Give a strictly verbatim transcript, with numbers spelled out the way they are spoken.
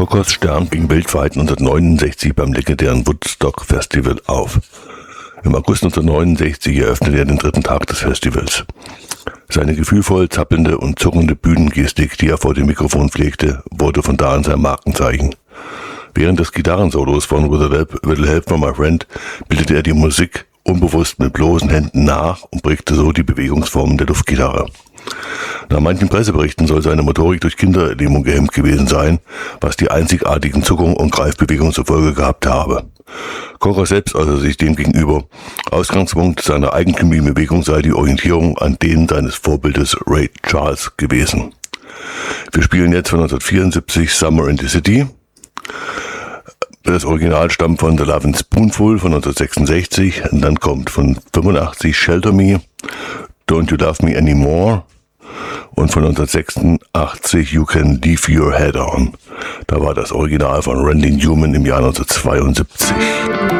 Kokos Stern ging weltweit neunzehnhundertneunundsechzig beim legendären Woodstock Festival auf. Im August neunzehnhundertneunundsechzig eröffnete er den dritten Tag des Festivals. Seine gefühlvoll zappelnde und zuckende Bühnengestik, die er vor dem Mikrofon pflegte, wurde von da an sein Markenzeichen. Während des Gitarrensolos von With a Little Help from My Friend bildete er die Musik unbewusst mit bloßen Händen nach und prägte so die Bewegungsformen der Luftgitarre. Nach manchen Presseberichten soll seine Motorik durch Kinderlähmung gehemmt gewesen sein, was die einzigartigen Zuckungen und Greifbewegungen zur Folge gehabt habe. Kokos selbst äußerte sich dem gegenüber. Ausgangspunkt seiner eigentümlichen Bewegung sei die Orientierung an denen seines Vorbildes Ray Charles gewesen. Wir spielen jetzt von neunzehnhundertvierundsiebzig Summer in the City. Das Original stammt von The Lovin' Spoonful von neunzehnhundertsechsundsechzig. Und dann kommt von fünfundachtzig Shelter Me, Don't You Love Me Anymore und von neunzehnhundertsechsundachtzig You Can Leave Your Head On. Da war das Original von Randy Newman im Jahr neunzehnhundertzweiundsiebzig.